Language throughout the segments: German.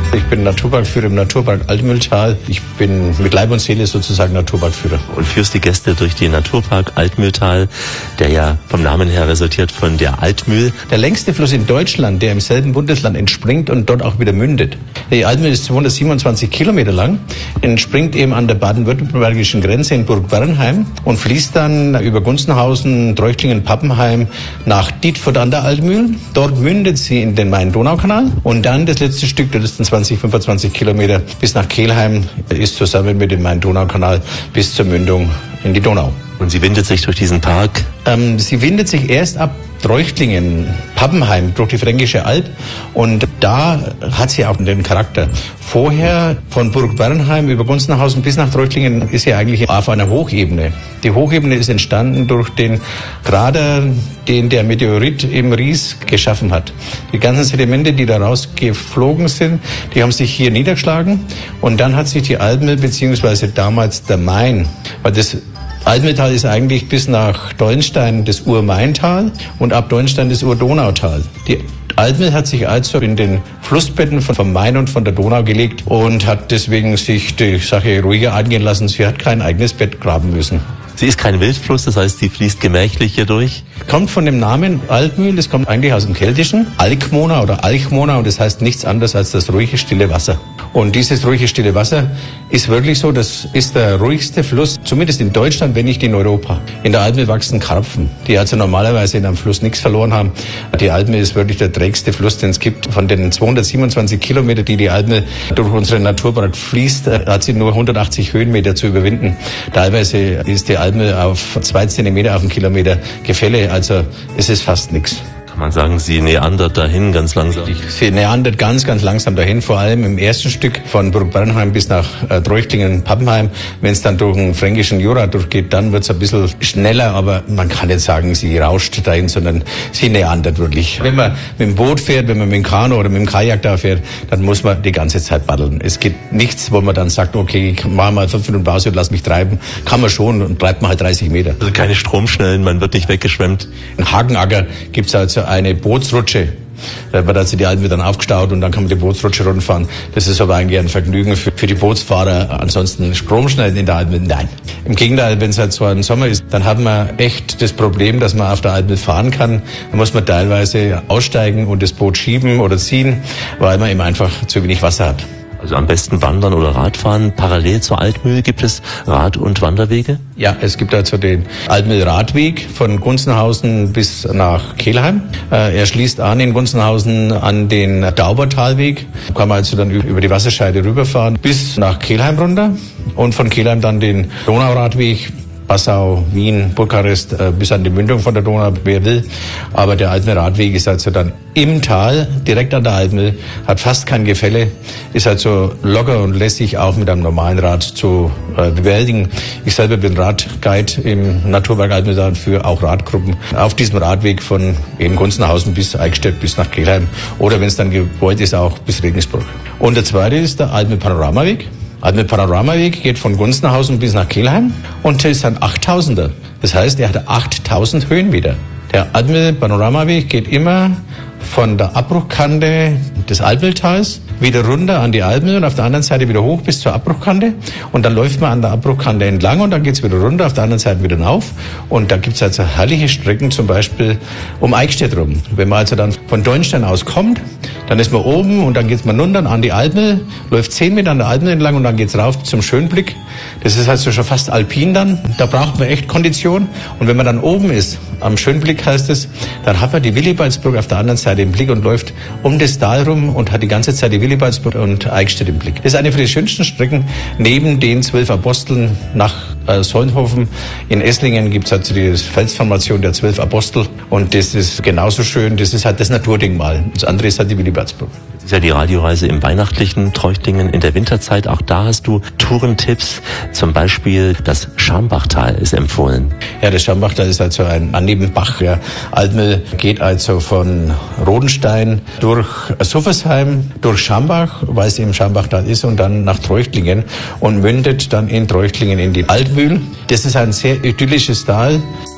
Ich bin Naturparkführer im Naturpark Altmühltal. Ich bin mit Leib und Seele sozusagen Naturparkführer. Und führst die Gäste durch den Naturpark Altmühltal, der ja vom Namen her resultiert von der Altmühl. Der längste Fluss in Deutschland, der im selben Bundesland entspringt und dort auch wieder mündet. Die Altmühl ist 227 Kilometer lang, entspringt eben an der baden-württembergischen Grenze in Burg Bernheim und fließt dann über Gunzenhausen, Treuchtlingen, Pappenheim nach Dietfurt an der Altmühl. Dort mündet sie in den Main-Donau-Kanal und dann das letzte Stück, das ist 25 Kilometer bis nach Kelheim, ist zusammen mit dem Main-Donau-Kanal bis zur Mündung in die Donau. Und sie windet sich durch diesen Park? Sie windet sich erst ab Treuchtlingen, Pappenheim, durch die Fränkische Alb und da hat sie auch den Charakter. Vorher von Burg Bernheim über Gunzenhausen bis nach Treuchtlingen ist sie eigentlich auf einer Hochebene. Die Hochebene ist entstanden durch den Krater, den der Meteorit im Ries geschaffen hat. Die ganzen Sedimente, die da rausgeflogen sind, die haben sich hier niedergeschlagen und dann hat sich die Altmühl beziehungsweise damals der Main, weil das Altmühltal ist eigentlich bis nach Deulenstein das Ur-Main-Tal und ab Deulenstein das Ur-Donau-Tal. Die Altmühl hat sich also in den Flussbetten vom Main und von der Donau gelegt und hat deswegen sich die Sache ruhiger angehen lassen. Sie hat kein eigenes Bett graben müssen. Sie ist kein Wildfluss, das heißt, sie fließt gemächlich hier durch? Kommt von dem Namen Altmühl, das kommt eigentlich aus dem Keltischen. Alkmona oder Alchmona und das heißt nichts anderes als das ruhige, stille Wasser. Und dieses ruhige, stille Wasser ist wirklich so, das ist der ruhigste Fluss, zumindest in Deutschland, wenn nicht in Europa. In der Altmühl wachsen Karpfen, die also normalerweise in einem Fluss nichts verloren haben. Die Altmühl ist wirklich der trägste Fluss, den es gibt. Von den 227 Kilometern, die die Altmühl durch unseren Naturpark fließt, hat sie nur 180 Höhenmeter zu überwinden. Teilweise ist die Altmühl auf 2 Zentimeter auf den Kilometer Gefälle, also es ist fast nichts. Kann man sagen, sie neandert dahin ganz langsam? Sie neandert ganz langsam dahin, vor allem im ersten Stück von Burg Bernheim bis nach Treuchtlingen, Pappenheim. Wenn es dann durch den fränkischen Jura durchgeht, dann wird es ein bisschen schneller, aber man kann nicht sagen, sie rauscht dahin, sondern sie neandert wirklich. Wenn man mit dem Boot fährt, wenn man mit dem Kanu oder mit dem Kajak da fährt, dann muss man die ganze Zeit paddeln. Es gibt nichts, wo man dann sagt, okay, ich mache mal 5 Minuten Pause und lass mich treiben. Kann man schon und bleibt man halt 30 Meter. Also keine Stromschnellen, man wird nicht weggeschwemmt. In Hagenacker gibt es also eine Bootsrutsche. Da wird also die Altmühl dann aufgestaut und dann kann man die Bootsrutsche runterfahren. Das ist aber eigentlich ein Vergnügen für die Bootsfahrer. Ansonsten Stromschnellen in der Altmühl, nein. Im Gegenteil, wenn es halt so ein Sommer ist, dann hat man echt das Problem, dass man auf der Altmühl fahren kann. Dann muss man teilweise aussteigen und das Boot schieben oder ziehen, weil man eben einfach zu wenig Wasser hat. Also am besten wandern oder Radfahren. Parallel zur Altmühl gibt es Rad- und Wanderwege? Ja, es gibt also den Altmühl-Radweg von Gunzenhausen bis nach Kelheim. Er schließt an in Gunzenhausen an den Daubertalweg. Kann man also dann über die Wasserscheide rüberfahren bis nach Kelheim runter und von Kelheim dann den Donauradweg. Passau, Wien, Bukarest, bis an die Mündung von der Donau, wer will. Aber der Altmühl-Radweg ist also dann im Tal, direkt an der Altmühl, hat fast kein Gefälle, ist also locker und lässig auch mit einem normalen Rad zu bewältigen. Ich selber bin Radguide im Naturpark Altmühltal und führe auch Radgruppen auf diesem Radweg von eben Gunzenhausen bis Eichstätt bis nach Kelheim oder wenn es dann gewollt ist, auch bis Regensburg. Und der zweite ist der Altmühl-Panoramaweg. Der Panoramaweg geht von Gunzenhausen bis nach Kelheim und ist ein 8000er. Das heißt, er hat 8000 Höhenmeter. Der Altmühl-Panoramaweg geht immer von der Abbruchkante des Altmühltals wieder runter an die Altmühl und auf der anderen Seite wieder hoch bis zur Abbruchkante und dann läuft man an der Abbruchkante entlang und dann geht's wieder runter, auf der anderen Seite wieder rauf und da gibt's also herrliche Strecken, zum Beispiel um Eichstätt rum. Wenn man also dann von Deulenstein aus kommt, dann ist man oben und dann geht's man runter an die Altmühl, läuft 10 Meter an der Altmühl entlang und dann geht's rauf zum Schönblick. Das ist also schon fast alpin dann, da braucht man echt Kondition und wenn man dann oben ist, am Schönblick heißt es, dann hat man die Willibaldsburg auf der anderen Seite im Blick und läuft um das Tal rum und hat die ganze Zeit die Willibaldsburg und Eichstätt im Blick. Das ist eine von den schönsten Strecken neben den 12 Aposteln nach Solnhofen. In Esslingen gibt es also die Felsformation der 12 Apostel und das ist genauso schön. Das ist halt das Naturdenkmal. Das andere ist halt die Willibaldsburg. Das ist ja die Radioreise im weihnachtlichen Treuchtlingen in der Winterzeit. Auch da hast du Tourentipps. Zum Beispiel das Schambachtal ist empfohlen. Ja, das Schambachtal ist also ein Nebenbach. Der Altmühl geht also von Rodenstein durch Suffersheim, durch Schambach, weil es im Schambachtal ist, und dann nach Treuchtlingen und mündet dann in Treuchtlingen in die Altmühl. Das ist ein sehr idyllisches Tal.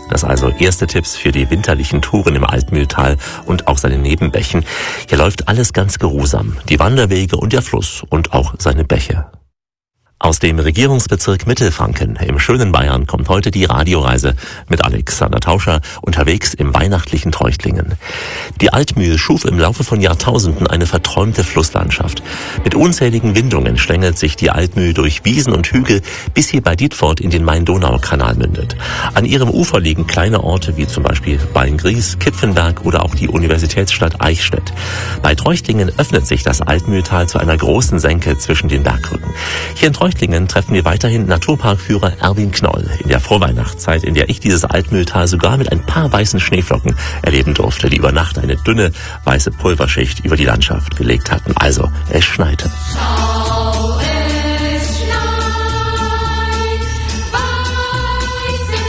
Das also erste Tipps für die winterlichen Touren im Altmühltal und auch seine Nebenbächen. Hier läuft alles ganz geruhsam. Die Wanderwege und der Fluss und auch seine Bäche. Aus dem Regierungsbezirk Mittelfranken im schönen Bayern kommt heute die Radioreise mit Alexander Tauscher unterwegs im weihnachtlichen Treuchtlingen. Die Altmühl schuf im Laufe von Jahrtausenden eine verträumte Flusslandschaft. Mit unzähligen Windungen schlängelt sich die Altmühl durch Wiesen und Hügel, bis sie bei Dietfurt in den Main-Donau-Kanal mündet. An ihrem Ufer liegen kleine Orte wie zum Beispiel Beingries, Kipfenberg oder auch die Universitätsstadt Eichstätt. Bei Treuchtlingen öffnet sich das Altmühltal zu einer großen Senke zwischen den Bergrücken. Hier in Treuchtlingen treffen wir weiterhin Naturparkführer Erwin Knoll in der Vorweihnachtszeit, in der ich dieses Altmühltal sogar mit ein paar weißen Schneeflocken erleben durfte, die über Nacht eine dünne weiße Pulverschicht über die Landschaft gelegt hatten. Also, es schneite. Schau, es schneit, weiße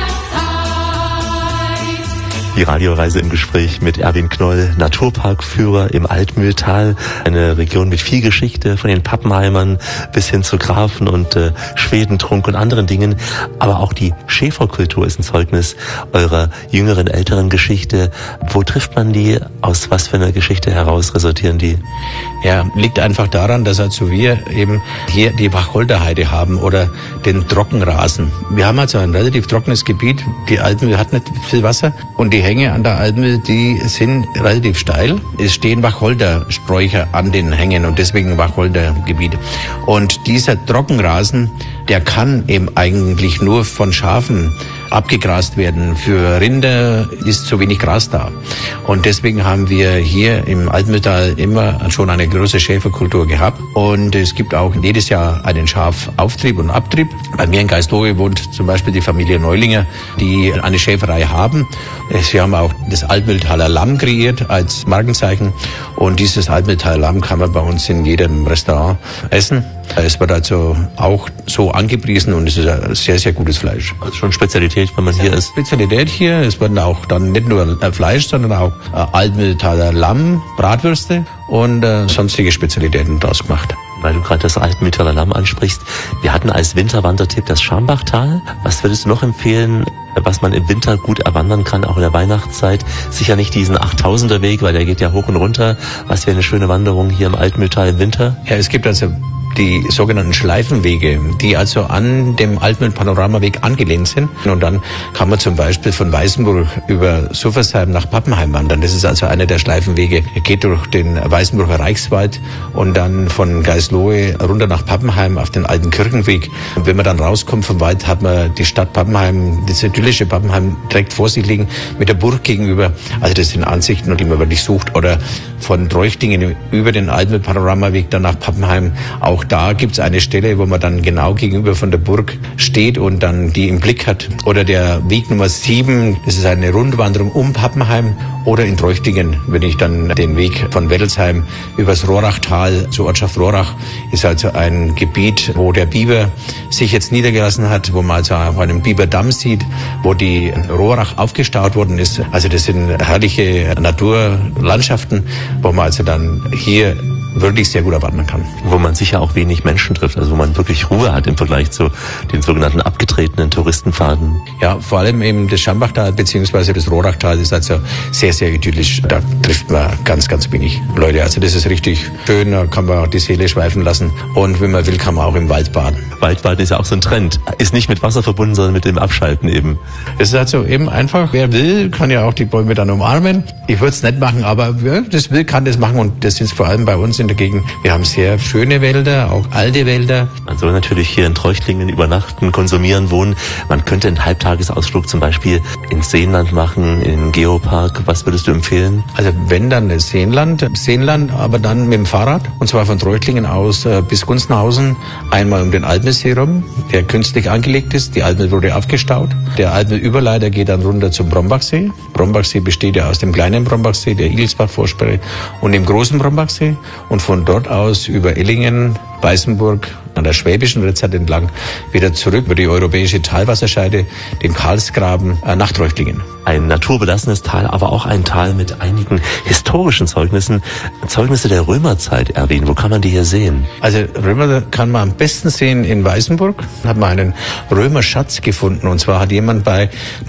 Weihnachtszeit. Die Radioreise im Gespräch mit Erwin Knoll, Naturparkführer im Altmühltal, eine Region mit viel Geschichte, von den Pappenheimern bis hin zu Grafen und Schwedentrunk und anderen Dingen. Aber auch die Schäferkultur ist ein Zeugnis eurer jüngeren, älteren Geschichte. Wo trifft man die? Aus was für einer Geschichte heraus resultieren die? Ja, liegt einfach daran, dass also wir eben hier die Wacholderheide haben oder den Trockenrasen. Wir haben also ein relativ trockenes Gebiet. Die Altmühl hat nicht viel Wasser und die Hänge an der Altmühl, die sind relativ steil. Es stehen Wacholdersträucher an den Hängen und deswegen Wacholdergebiet. Und dieser Trockenrasen, der kann eben eigentlich nur von Schafen abgegrast werden. Für Rinder ist zu wenig Gras da. Und deswegen haben wir hier im Altmühltal immer schon eine große Schäferkultur gehabt. Und es gibt auch jedes Jahr einen Schafauftrieb und Abtrieb. Bei mir in Geislohe wohnt zum Beispiel die Familie Neulinger, die eine Schäferei haben. Sie haben auch das Altmühltaler Lamm kreiert als Markenzeichen. Und dieses Altmühltaler Lamm kann man bei uns in jedem Restaurant essen. Es wird also auch so angepriesen und es ist ein sehr, sehr gutes Fleisch. Also schon Spezialität, wenn man hier ist. Spezialität hier. Es werden auch dann nicht nur Fleisch, sondern auch Altmühltaler Lamm, Bratwürste und sonstige Spezialitäten draus gemacht. Weil du gerade das Altmühltaler Lamm ansprichst. Wir hatten als Winterwandertipp das Schambachtal. Was würdest du noch empfehlen, was man im Winter gut erwandern kann, auch in der Weihnachtszeit? Sicher nicht diesen 8000er Weg, weil der geht ja hoch und runter. Was wäre eine schöne Wanderung hier im Altmühltal im Winter? Ja, es gibt also die sogenannten Schleifenwege, die also an dem Altmühl-Panoramaweg angelehnt sind. Und dann kann man zum Beispiel von Weißenburg über Suffersheim nach Pappenheim wandern. Das ist also einer der Schleifenwege. Er geht durch den Weißenburger Reichswald und dann von Geislohe runter nach Pappenheim auf den alten Kirchenweg. Und wenn man dann rauskommt vom Wald, hat man die Stadt Pappenheim, das idyllische Pappenheim direkt vor sich liegen, mit der Burg gegenüber. Also das sind Ansichten, die man wirklich sucht. Oder von Treuchtlingen über den Altmühl-Panoramaweg dann nach Pappenheim. Auch da gibt's eine Stelle, wo man dann genau gegenüber von der Burg steht und dann die im Blick hat. Oder der Weg Nummer 7, das ist eine Rundwanderung um Pappenheim. Oder in Treuchtlingen, wenn ich dann den Weg von Wettelsheim übers Rohrachtal zur Ortschaft Rohrach, ist also ein Gebiet, wo der Biber sich jetzt niedergelassen hat, wo man also auch einen Biberdamm sieht, wo die Rohrach aufgestaut worden ist. Also das sind herrliche Naturlandschaften, wo man also dann hier wirklich sehr gut erwarten kann. Wo man sicher auch wenig Menschen trifft, also wo man wirklich Ruhe hat im Vergleich zu den sogenannten abgetretenen Touristenpfaden. Ja, vor allem eben das Schambachtal bzw. das Rohrachtal ist also sehr, sehr idyllisch. Da trifft man ganz, ganz wenig Leute. Also das ist richtig schön, da kann man auch die Seele schweifen lassen. Und wenn man will, kann man auch im Wald baden. Waldbaden ist ja auch so ein Trend. Ist nicht mit Wasser verbunden, sondern mit dem Abschalten eben. Es ist also eben einfach, wer will, kann ja auch die Bäume dann umarmen. Ich würde es nicht machen, aber wer das will, kann das machen. Und das ist vor allem bei uns in der Gegend. Wir haben sehr schöne Wälder, auch alte Wälder. Man soll natürlich hier in Treuchtlingen übernachten, konsumieren, wohnen. Man könnte einen Halbtagesausflug zum Beispiel ins Seenland machen, in den Geopark. Was würdest du empfehlen? Also wenn dann das Seenland, aber dann mit dem Fahrrad. Und zwar von Treuchtlingen aus bis Gunzenhausen, einmal um den Altmühlsee rum, der künstlich angelegt ist. Die Altmühl wurde aufgestaut. Der Altmühl-Überleiter geht dann runter zum Brombachsee. Brombachsee besteht ja aus dem kleinen Brombachsee, der Igelsbach-Vorsperre und dem großen Brombachsee. Und von dort aus über Ellingen, Weißenburg, an der Schwäbischen Rezat entlang, wieder zurück über die europäische Talwasserscheide, den Karlsgraben, nach Treuchtlingen. Ein naturbelassenes Tal, aber auch ein Tal mit einigen historischen Zeugnissen. Zeugnisse der Römerzeit, Erwin, wo kann man die hier sehen? Also Römer kann man am besten sehen in Weißenburg. Da hat man einen Römerschatz gefunden. Und zwar hat jemand bei der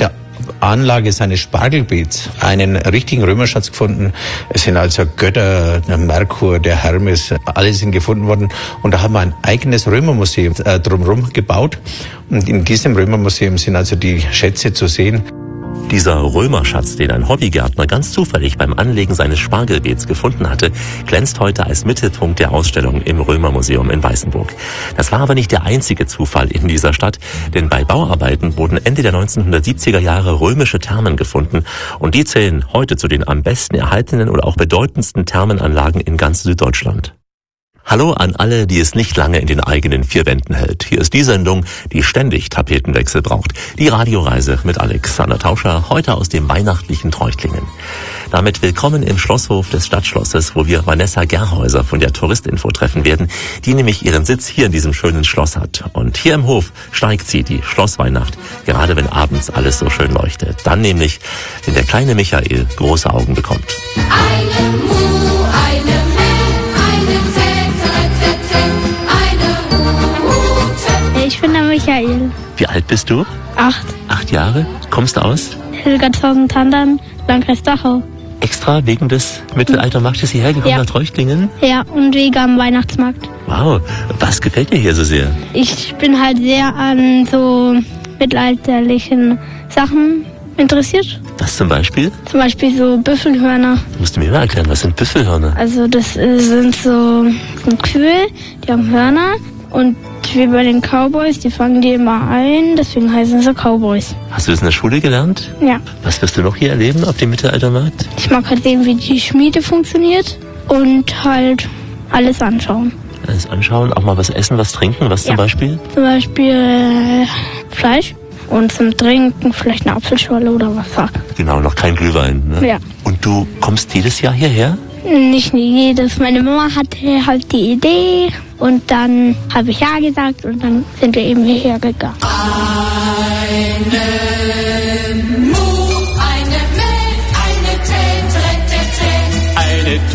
Anlage seines Spargelbeets einen richtigen Römerschatz gefunden. Es sind also Götter, der Merkur, der Hermes, alle sind gefunden worden. Und da haben wir ein eigenes Römermuseum drumherum gebaut. Und in diesem Römermuseum sind also die Schätze zu sehen. Dieser Römerschatz, den ein Hobbygärtner ganz zufällig beim Anlegen seines Spargelbeets gefunden hatte, glänzt heute als Mittelpunkt der Ausstellung im Römermuseum in Weißenburg. Das war aber nicht der einzige Zufall in dieser Stadt, denn bei Bauarbeiten wurden Ende der 1970er Jahre römische Thermen gefunden und die zählen heute zu den am besten erhaltenen oder auch bedeutendsten Thermenanlagen in ganz Süddeutschland. Hallo an alle, die es nicht lange in den eigenen vier Wänden hält. Hier ist die Sendung, die ständig Tapetenwechsel braucht. Die Radioreise mit Alexander Tauscher, heute aus dem weihnachtlichen Treuchtlingen. Damit willkommen im Schlosshof des Stadtschlosses, wo wir Vanessa Gerhäuser von der Touristinfo treffen werden, die nämlich ihren Sitz hier in diesem schönen Schloss hat. Und hier im Hof steigt sie, die Schlossweihnacht, gerade wenn abends alles so schön leuchtet. Dann nämlich, wenn der kleine Michael große Augen bekommt. Eine Mu, eine Ich bin der Michael. Wie alt bist du? 8. 8 Jahre? Kommst du aus? Hilgertshausen-Tandern, Landkreis Dachau. Extra wegen des Mittelaltermarktes hierher gekommen Ja. nach Treuchtlingen? Ja, und wegen am Weihnachtsmarkt. Wow, was gefällt dir hier so sehr? Ich bin halt sehr an so mittelalterlichen Sachen interessiert. Was zum Beispiel? Zum Beispiel so Büffelhörner. Musst du mir mal erklären, was sind Büffelhörner? Also das sind so Kühe, die haben Hörner. Und wie bei den Cowboys, die fangen die immer ein, deswegen heißen sie Cowboys. Hast du das in der Schule gelernt? Ja. Was wirst du noch hier erleben auf dem Mittelaltermarkt? Ich mag halt sehen, wie die Schmiede funktioniert und halt alles anschauen. Alles anschauen, auch mal was essen, was trinken, was zum Ja. Beispiel? Zum Beispiel Fleisch und zum Trinken vielleicht eine Apfelschorle oder Wasser. Genau, noch kein Glühwein, ne? Ja. Und du kommst jedes Jahr hierher? Nicht jedes. Meine Mama hatte halt die Idee und dann habe ich ja gesagt und dann sind wir eben hierher gegangen. Eine Mu, eine Milch, eine eine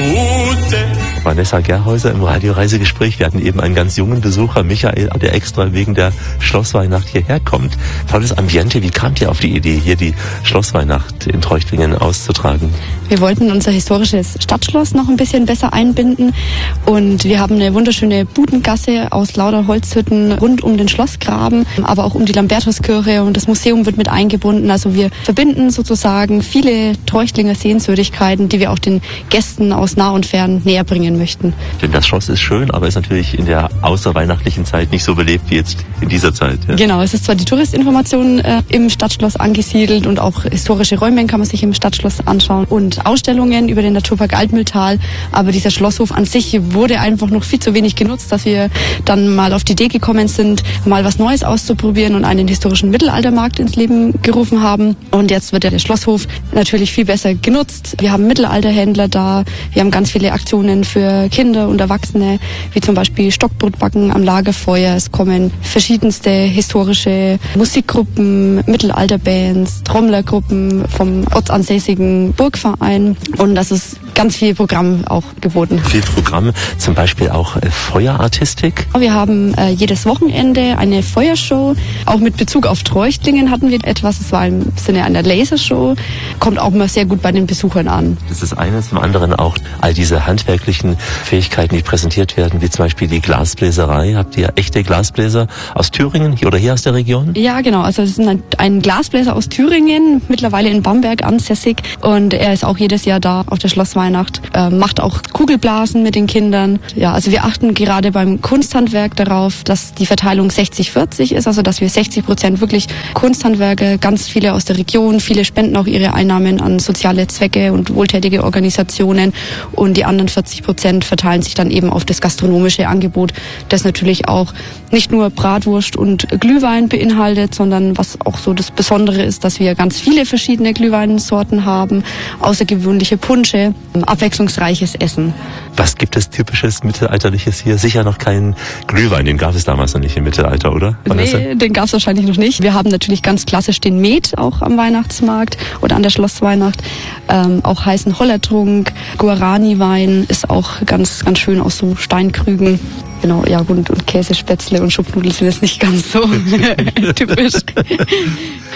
Tute. Vanessa Gerhäuser im Radioreisegespräch. Wir hatten eben einen ganz jungen Besucher, Michael, der extra wegen der Schlossweihnacht hierher kommt. Tolles Ambiente. Wie kamt ihr auf die Idee, hier die Schlossweihnacht in Treuchtlingen auszutragen? Wir wollten unser historisches Stadtschloss noch ein bisschen besser einbinden und wir haben eine wunderschöne Budengasse aus lauter Holzhütten rund um den Schlossgraben, aber auch um die Lambertuskirche, und das Museum wird mit eingebunden. Also wir verbinden sozusagen viele Treuchtlinger Sehenswürdigkeiten, die wir auch den Gästen aus nah und fern näher bringen möchten. Denn das Schloss ist schön, aber ist natürlich in der außerweihnachtlichen Zeit nicht so belebt wie jetzt in dieser Zeit. Ja? Genau, es ist zwar die Touristinformation im Stadtschloss angesiedelt und auch historische Räume kann man sich im Stadtschloss anschauen und Ausstellungen über den Naturpark Altmühltal, aber dieser Schlosshof an sich wurde einfach noch viel zu wenig genutzt, dass wir dann mal auf die Idee gekommen sind, mal was Neues auszuprobieren und einen historischen Mittelaltermarkt ins Leben gerufen haben. Und jetzt wird der Schlosshof natürlich viel besser genutzt. Wir haben Mittelalterhändler da, wir haben ganz viele Aktionen für Kinder und Erwachsene, wie zum Beispiel Stockbrotbacken am Lagerfeuer. Es kommen verschiedenste historische Musikgruppen, Mittelalterbands, Trommlergruppen vom ortsansässigen Burgverein, und das ist ganz viel Programm auch geboten. Viel Programm, zum Beispiel auch Feuerartistik. Wir haben jedes Wochenende eine Feuershow. Auch mit Bezug auf Treuchtlingen hatten wir etwas. Es war im Sinne einer Lasershow. Kommt auch mal sehr gut bei den Besuchern an. Das ist eines, zum anderen auch all diese handwerklichen Fähigkeiten, die präsentiert werden, wie zum Beispiel die Glasbläserei. Habt ihr echte Glasbläser aus Thüringen oder hier aus der Region? Ja, genau. Also es ist ein Glasbläser aus Thüringen, mittlerweile in Bamberg ansässig. Und er ist auch jedes Jahr da auf der Schlossweihnacht. Macht auch Kugelblasen mit den Kindern. Ja, also wir achten gerade beim Kunsthandwerk darauf, dass die Verteilung 60-40 ist, also dass wir 60% wirklich Kunsthandwerker, ganz viele aus der Region, viele spenden auch ihre Einnahmen an soziale Zwecke und wohltätige Organisationen, und die anderen 40% verteilen sich dann eben auf das gastronomische Angebot, das natürlich auch nicht nur Bratwurst und Glühwein beinhaltet, sondern was auch so das Besondere ist, dass wir ganz viele verschiedene Glühweinsorten haben, außergewöhnliche Punsche, abwechslungsreiches Essen. Was gibt es typisches Mittelalterliches hier? Sicher noch keinen Glühwein, den gab es damals noch nicht im Mittelalter, oder? Vanessa? Nee, den gab es wahrscheinlich noch nicht. Wir haben natürlich ganz klassisch den Met auch am Weihnachtsmarkt oder an der Schlossweihnacht. Auch heißen Hollertrunk, Guarani-Wein ist auch ganz, ganz schön aus so Steinkrügen. Genau, ja, und Käsespätzle und Schupfnudeln sind jetzt nicht ganz so typisch.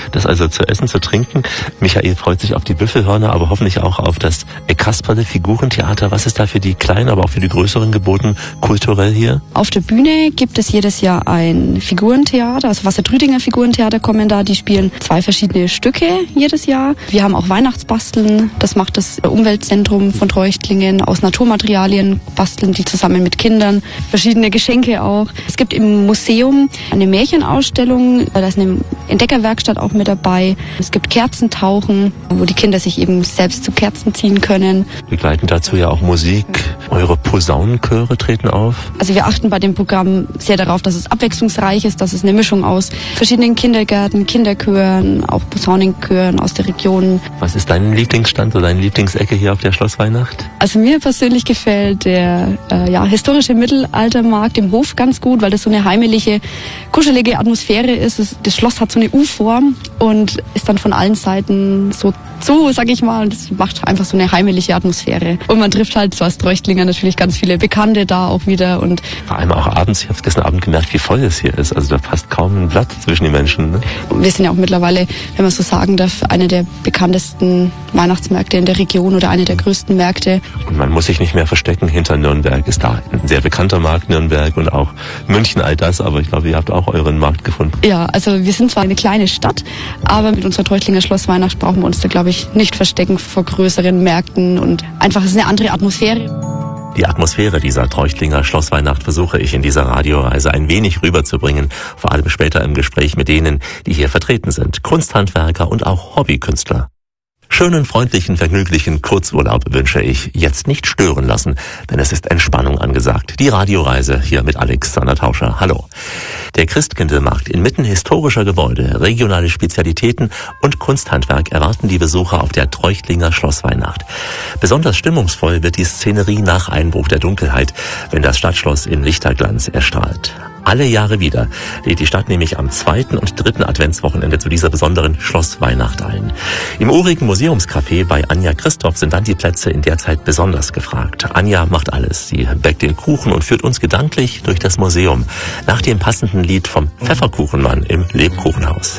das also zu essen, zu trinken. Michael freut sich auf die Büffelhörner, aber hoffentlich auch auf das Kasperle Figurentheater. Was ist da für die Kleinen, aber auch für die Größeren geboten, kulturell hier? Auf der Bühne gibt es jedes Jahr ein Figurentheater, also Wassertrüdinger Figurentheater kommen da, die spielen 2 verschiedene Stücke jedes Jahr. Wir haben auch Weihnachtsbasteln, das macht das Umweltzentrum von Treuchtlingen, aus Naturmaterialien basteln die zusammen mit Kindern, verschiedene Geschenke auch. Es gibt im Museum eine Märchenausstellung, da ist eine Entdeckerwerkstatt auch mit dabei. Es gibt Kerzentauchen, wo die Kinder sich eben selbst zu Kerzen ziehen können. Begleiten dazu ja auch Musik. Eure Posaunenchöre treten auf. Also wir achten bei dem Programm sehr darauf, dass es abwechslungsreich ist, dass es eine Mischung aus verschiedenen Kindergärten, Kinderchören, auch Posaunenchören aus der Region. Was ist dein Lieblingsstand oder deine Lieblingsecke hier auf der Schlossweihnacht? Also mir persönlich gefällt der historische Mittelaltermarkt im Hof ganz gut, weil das so eine heimelige, kuschelige Atmosphäre ist. Das Schloss hat so eine U-Form und ist dann von allen Seiten so, sag ich mal, und das macht einfach so eine heimelige Atmosphäre. Und man trifft halt so als Treuchtlinger natürlich ganz viele Bekannte da auch wieder. Und vor allem auch abends, ich habe gestern Abend gemerkt, wie voll es hier ist. Also da passt kaum ein Blatt zwischen den Menschen. Ne? Wir sind ja auch mittlerweile, wenn man so sagen darf, einer der bekanntesten Weihnachtsmärkte in der Region oder einer der größten Märkte. Und man muss sich nicht mehr verstecken. Hinter Nürnberg ist da ein sehr bekannter Markt, Nürnberg, und auch München, all das. Aber ich glaube, ihr habt auch euren Markt gefunden. Ja, also wir sind zwar eine kleine Stadt, aber mit unserer Treuchtlinger Schlossweihnacht brauchen wir uns da, glaube ich, nicht verstecken vor größeren Märkten. Und einfach, es ist eine andere Atmosphäre. Die Atmosphäre dieser Treuchtlinger Schlossweihnacht versuche ich in dieser Radioreise ein wenig rüberzubringen, vor allem später im Gespräch mit denen, die hier vertreten sind, Kunsthandwerker und auch Hobbykünstler. Schönen, freundlichen, vergnüglichen Kurzurlaub wünsche ich. Jetzt nicht stören lassen, denn es ist Entspannung angesagt. Die Radioreise hier mit Alexander Tauscher. Hallo. Der Christkindlmarkt inmitten historischer Gebäude, regionale Spezialitäten und Kunsthandwerk erwarten die Besucher auf der Treuchtlinger Schlossweihnacht. Besonders stimmungsvoll wird die Szenerie nach Einbruch der Dunkelheit, wenn das Stadtschloss in Lichterglanz erstrahlt. Alle Jahre wieder lädt die Stadt nämlich am 2. und 3. Adventswochenende zu dieser besonderen Schlossweihnacht ein. Im urigen Museumscafé bei Anja Christoph sind dann die Plätze in der Zeit besonders gefragt. Anja macht alles. Sie backt den Kuchen und führt uns gedanklich durch das Museum nach dem passenden Lied vom Pfefferkuchenmann im Lebkuchenhaus.